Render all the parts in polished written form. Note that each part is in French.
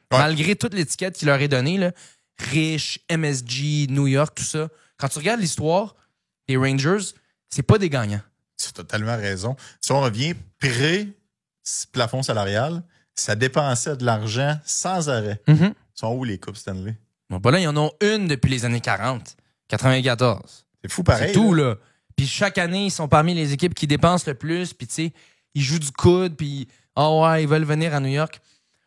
Ouais. Malgré toute l'étiquette qu'il leur est donnée, là, riche, MSG, New York, tout ça. Quand tu regardes l'histoire des Rangers, c'est pas des gagnants. Tu as totalement raison. Si on revient pré-plafond salarial, ça dépensait de l'argent sans arrêt. Mm-hmm. Ils sont où les Coupes Stanley? Bon, ben là, ils en ont une depuis les années 40, 94. C'est fou pareil. C'est tout, là. Puis chaque année, ils sont parmi les équipes qui dépensent le plus. Puis, tu sais, ils jouent du coude. Puis, ouais, ils veulent venir à New York.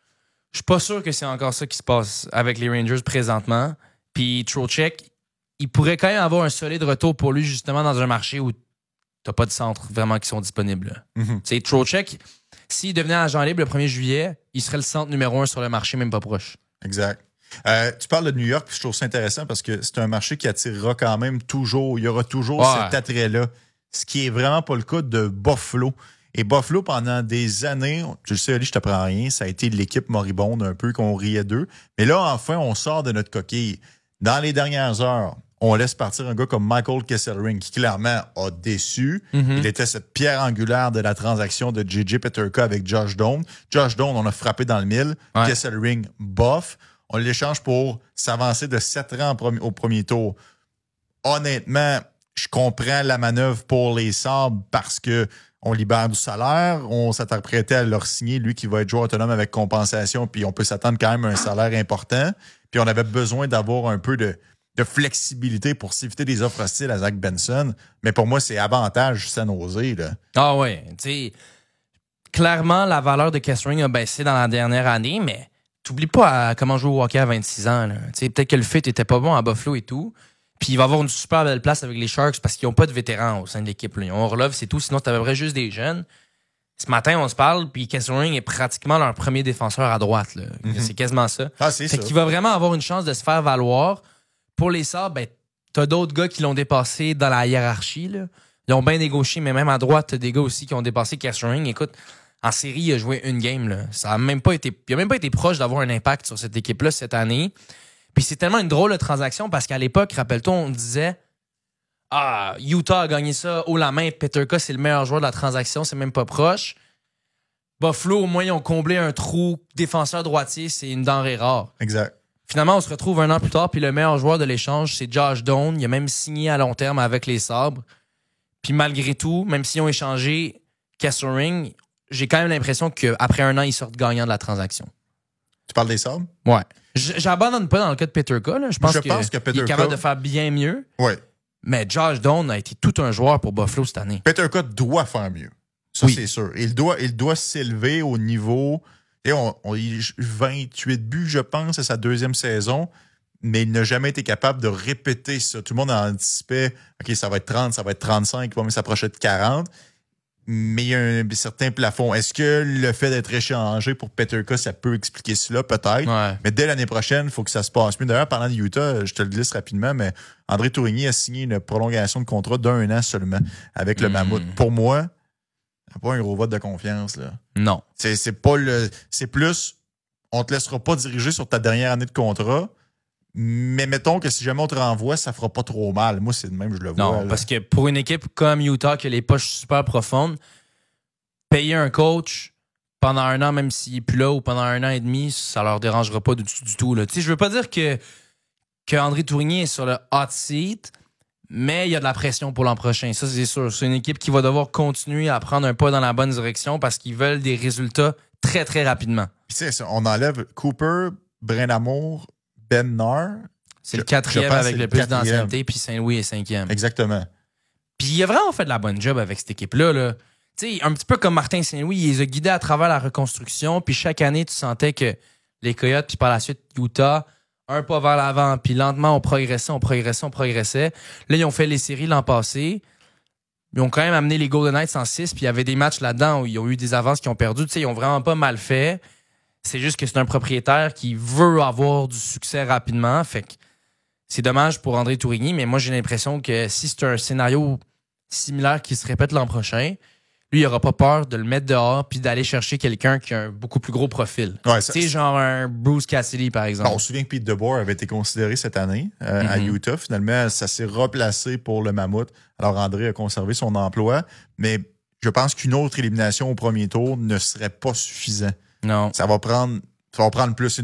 Je suis pas sûr que c'est encore ça qui se passe avec les Rangers présentement. Puis, Trocheck, il pourrait quand même avoir un solide retour pour lui, justement, dans un marché où t'as pas de centres vraiment qui sont disponibles. Mm-hmm. Tu sais, Trocheck, s'il devenait agent libre le 1er juillet, il serait le centre numéro 1 sur le marché, même pas proche. Exact. Tu parles de New York, puis je trouve ça intéressant parce que c'est un marché qui attirera quand même toujours. Il y aura toujours cet attrait-là. Ce qui est vraiment pas le cas de Buffalo. Et Buffalo, pendant des années, tu le sais, Ali, je t'apprends rien, ça a été l'équipe moribonde un peu, qu'on riait d'eux. Mais là, enfin, on sort de notre coquille. Dans les dernières heures, on laisse partir un gars comme Michael Kesselring, qui clairement a déçu. Mm-hmm. Il était cette pierre angulaire de la transaction de J.J. Peterka avec Josh Doan. Josh Doan, on a frappé dans le mille. Ouais. Kesselring, bof. On l'échange pour s'avancer de 7 rangs au premier tour. Honnêtement, je comprends la manœuvre pour les Sabres parce que on libère du salaire. On s'apprêtait à leur signer, lui qui va être joueur autonome avec compensation, puis on peut s'attendre quand même à un salaire important. Puis on avait besoin d'avoir un peu de flexibilité pour s'éviter des offres hostiles à Zach Benson. Mais pour moi, c'est avantage San Jose, là. Ah ouais, tu sais, clairement, la valeur de Kesselring a baissé dans la dernière année, mais t'oublies pas comment jouer au hockey à 26 ans. Là. Peut-être que le fit était pas bon à Buffalo et tout. Puis il va avoir une super belle place avec les Sharks parce qu'ils n'ont pas de vétérans au sein de l'équipe. Là. Ils ont Orlov, c'est tout. Sinon, t'avais vrai juste des jeunes. Ce matin, on se parle, puis Kesselring est pratiquement leur premier défenseur à droite. Là. Mm-hmm. C'est quasiment ça. Ah, c'est fait ça. qu'il va vraiment avoir une chance de se faire valoir. Pour les Sabres, ben, t'as d'autres gars qui l'ont dépassé dans la hiérarchie. Là. Ils ont bien négocié, mais même à droite, t'as des gars aussi qui ont dépassé Kesselring. Écoute, en série, il a joué une game. Là. Il a même pas été proche d'avoir un impact sur cette équipe-là cette année. Puis c'est tellement une drôle de transaction parce qu'à l'époque, rappelle-toi, on disait Utah a gagné ça haut la main. Peterka, c'est le meilleur joueur de la transaction. C'est même pas proche. Buffalo, au moins, ils ont comblé un trou. Défenseur droitier, c'est une denrée rare. Exact. Finalement, on se retrouve un an plus tard, puis le meilleur joueur de l'échange, c'est Josh Doan. Il a même signé à long terme avec les Sabres. Puis malgré tout, même s'ils ont échangé Kesselring, j'ai quand même l'impression qu'après un an, ils sortent gagnants de la transaction. Tu parles des Sabres? Ouais. J'abandonne pas dans le cas de Peterka. Là. Je pense que Peterka, il est capable de faire bien mieux. Oui. Mais Josh Doan a été tout un joueur pour Buffalo cette année. Peterka doit faire mieux. Ça, oui. C'est sûr. Il doit s'élever au niveau... Et il 28 buts, je pense, à sa deuxième saison, mais il n'a jamais été capable de répéter ça. Tout le monde anticipait, OK, ça va être 30, ça va être 35, il va même s'approcher de 40. Mais il y a un certain plafond. Est-ce que le fait d'être échangé pour Peterka, ça peut expliquer cela? Peut-être. Ouais. Mais dès l'année prochaine, il faut que ça se passe mieux. D'ailleurs, parlant de Utah, je te le glisse rapidement, mais André Tourigny a signé une prolongation de contrat d'1 an seulement avec le Mammouth. Pour moi, pas un gros vote de confiance, là. Non. C'est pas le. C'est plus. On te laissera pas diriger sur ta dernière année de contrat. Mais mettons que si jamais on te renvoie, ça fera pas trop mal. Moi, c'est de même, je le vois. Non, parce que pour une équipe comme Utah, qui a les poches super profondes, payer un coach pendant un an, même s'il n'est plus là, ou pendant un an et demi, ça leur dérangera pas du tout. Là. Tu sais, je veux pas dire que André Tourigny est sur le hot seat, mais il y a de la pression pour l'an prochain. Ça, c'est sûr. C'est une équipe qui va devoir continuer à prendre un pas dans la bonne direction parce qu'ils veulent des résultats très, très rapidement. Puis, tu sais, on enlève Cooper, Brindamour, Ben Nar. C'est le quatrième avec le plus d'ancienneté, puis Saint-Louis est cinquième. Exactement. Puis il a vraiment fait de la bonne job avec cette équipe-là. Là. Tu sais, un petit peu comme Martin Saint-Louis, il les a guidés à travers la reconstruction, puis chaque année, tu sentais que les Coyotes, puis par la suite, Utah, un pas vers l'avant, puis lentement, on progressait. Là, ils ont fait les séries l'an passé. Ils ont quand même amené les Golden Knights en 6, puis il y avait des matchs là-dedans où ils ont eu des avances qui ont perdu. Tu sais, ils ont vraiment pas mal fait. C'est juste que c'est un propriétaire qui veut avoir du succès rapidement. Fait que c'est dommage pour André Tourigny, mais moi, j'ai l'impression que si c'est un scénario similaire qui se répète l'an prochain, lui, il n'aura pas peur de le mettre dehors puis d'aller chercher quelqu'un qui a un beaucoup plus gros profil. Ouais, tu sais, genre un Bruce Cassidy, par exemple. On se souvient que Pete DeBoer avait été considéré cette année à Utah. Finalement, ça s'est replacé pour le Mammouth. Alors, André a conservé son emploi, mais je pense qu'une autre élimination au premier tour ne serait pas suffisant. Non. Ça va prendre plus